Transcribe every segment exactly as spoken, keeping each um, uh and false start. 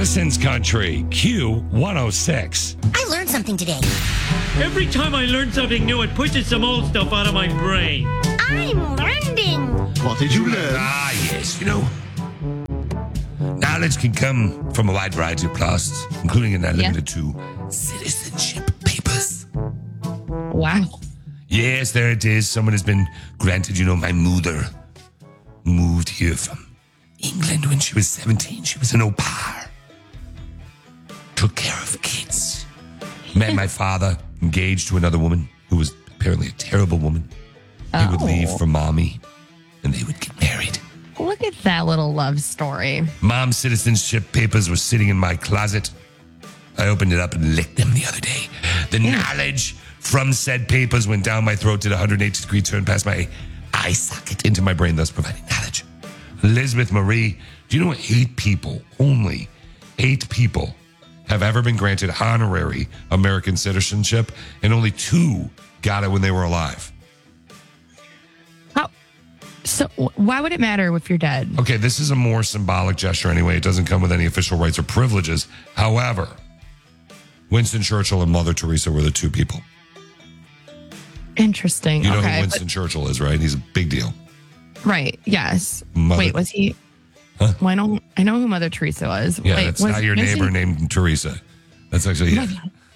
Madison's Country, Q one oh six. I learned something today. Every time I learn something new, it pushes some old stuff out of my brain. I'm learning. What did you learn? Ah, yes. You know, knowledge can come from a wide variety of places, including and not limited to citizenship papers. Wow. Yes, there it is. Someone has been granted, you know, my mother moved here from England when she was seventeen. She was an au pair. Took care of kids. Met my father, engaged to another woman who was apparently a terrible woman. He Oh. would leave for mommy, and they would get married. Look at that little love story. Mom's citizenship papers were sitting in my closet. I opened it up and licked them the other day. The knowledge from said papers went down my throat, did a one hundred eighty degree turn past my eye socket into my brain, thus providing knowledge. Elizabeth Marie, do you know eight people, only eight people, have ever been granted honorary American citizenship, and only two got it when they were alive? How? So wh- why would it matter if you're dead? Okay, this is a more symbolic gesture anyway. It doesn't come with any official rights or privileges. However, Winston Churchill and Mother Teresa were the two people. Interesting. You know okay, who Winston Churchill is, right? He's a big deal. but- right. Yes. Mother- Wait, was he? Huh? Well, I know. I know who Mother Teresa was. Yeah, Wait, that's was not your Winston, neighbor named Teresa. That's actually, yeah.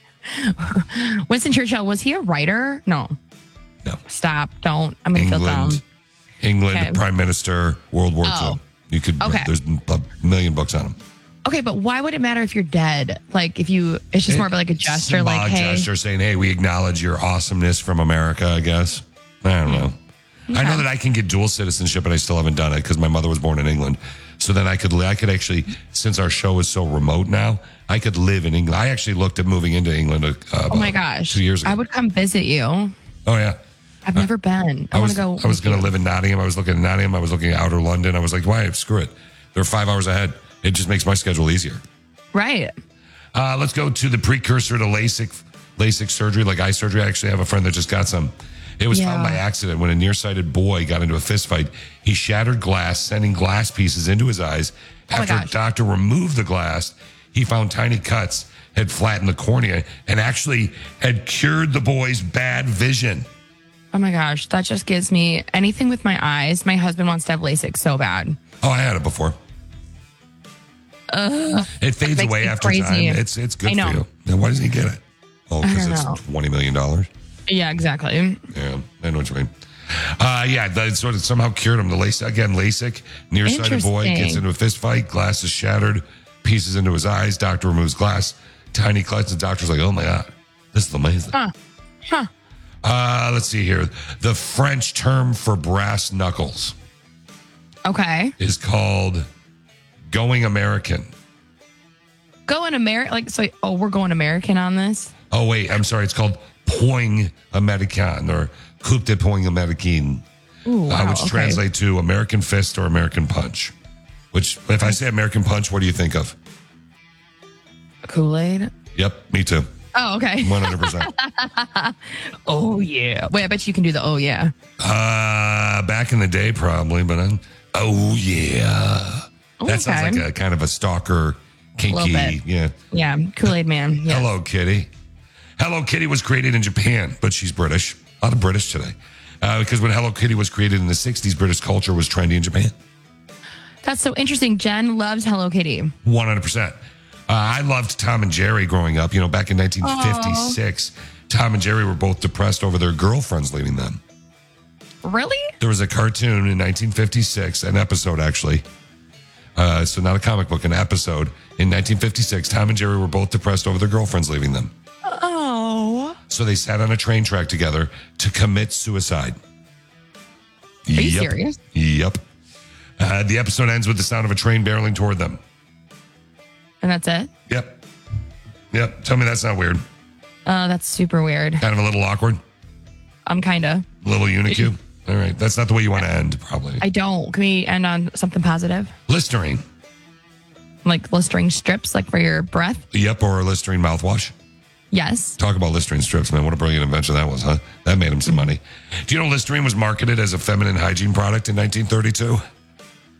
Winston Churchill, was he a writer? No. No. Stop. Don't. I'm going to feel dumb. England, England, Okay. Prime Minister, World War Oh. Two. You could, Okay. there's a million books on him. Okay, but why would it matter if you're dead? Like, if you, it's just more of like a gesture, like, Symbolic hey. gesture saying, hey, we acknowledge your awesomeness from America, I guess. I don't know. I know that I can get dual citizenship, and I still haven't done it because my mother was born in England. So then I could, li- I could actually, since our show is so remote now, I could live in England. I actually looked at moving into England uh, Oh my about gosh. two years ago. I would come visit you. oh, yeah. I've never been. I, I want was, to go. I was with going to you. live in Nottingham. I was looking at Nottingham. I was looking at outer London. I was like, why? Screw it. They're five hours ahead. It just makes my schedule easier. Right. Uh, let's go to the precursor to LASIK, LASIK surgery, like eye surgery. I actually have a friend that just got some. It was found Yeah. by accident when a nearsighted boy got into a fist fight. He shattered glass, sending glass pieces into his eyes. Oh my After a gosh. doctor removed the glass, he found tiny cuts had flattened the cornea and actually had cured the boy's bad vision. Oh my gosh. That just gives me anything with my eyes. My husband wants to have LASIK so bad. Oh, I had it before. Ugh. It fades makes away me after crazy. time. It's it's good I know. for you. Now, why doesn't he get it? Oh, because don't it's know. twenty million dollars. Yeah, exactly. Yeah, I know what you mean. Uh, yeah, that sort of somehow cured him. The LASIK, again, LASIK, nearsighted boy gets Interesting. into a fist fight, glass is shattered, pieces into his eyes, doctor removes glass, tiny cuts, and doctor's like, oh my God, this is amazing. Huh. Huh. Uh, let's see here. The French term for brass knuckles Okay. is called going American. Going American. Like, so, oh, we're going American on this? Oh, wait, I'm sorry. It's called poing American or coup de poing Americain, Ooh, uh, wow. which okay. translates to American fist or American punch. Which, if I say American punch, what do you think of? Kool-Aid? Yep, me too. Oh, okay. one hundred percent. Oh, yeah. Wait, I bet you can do the oh, yeah. Uh, back in the day, probably, but I'm, oh, yeah. That sounds Okay. like a kind of a stalker, kinky. bit. Yeah. Yeah. Kool-Aid man. Yes. Hello, Kitty. Hello Kitty was created in Japan, but she's British. A lot of British today. Uh, because when Hello Kitty was created in the sixties, British culture was trendy in Japan. That's so interesting. Jen loves Hello Kitty. one hundred percent. Uh, I loved Tom and Jerry growing up. You know, back in nineteen fifty-six, Tom and Jerry were both depressed over their girlfriends leaving them. Really? There was a cartoon in nineteen fifty-six, an episode actually. Uh, so not a comic book, an episode. In nineteen fifty-six, Tom and Jerry were both depressed over their girlfriends leaving them. Oh. So they sat on a train track together to commit suicide. Are you Yep. serious? Yep. Uh, the episode ends with the sound of a train barreling toward them. And that's it? Yep. Yep. Tell me that's not weird. Uh, that's super weird. Kind of a little awkward. I'm kind of. A little unicue. All right. That's not the way you want to end, probably. I don't. Can we end on something positive? Listerine. Like Listerine strips, like for your breath? Yep. Or Listerine mouthwash. Yes. Talk about Listerine strips, man. What a brilliant invention that was, huh? That made him some money. Do you know Listerine was marketed as a feminine hygiene product in nineteen thirty-two?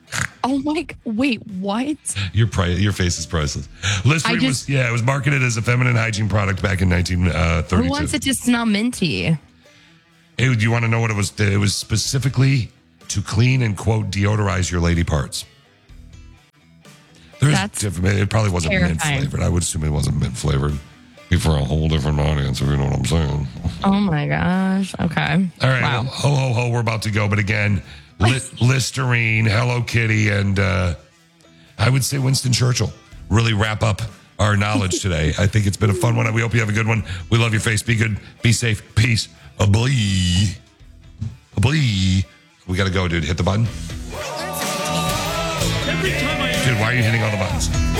Oh my, g- wait, what? Your pri- your face is priceless. Listerine I was just- yeah, it was marketed as a feminine hygiene product back in nineteen thirty-two. Who wants it to smell minty? Hey, do you want to know what it was? It was specifically to clean and quote deodorize your lady parts. There's That's different, it probably wasn't mint terrifying. flavored. I would assume it wasn't mint flavored. Be for a whole different audience, if you know what I'm saying. Oh my gosh. Okay. All right, Wow. well, ho ho ho, we're about to go, but again, Li- Listerine, Hello Kitty, and uh, I would say Winston Churchill really wrap up our knowledge today. I think it's been a fun one. We hope you have a good one. We love your face. Be good. Be safe. Peace. A blee. A blee. We got to go, dude. Hit the button. Every time I Dude, why are you hitting all the buttons?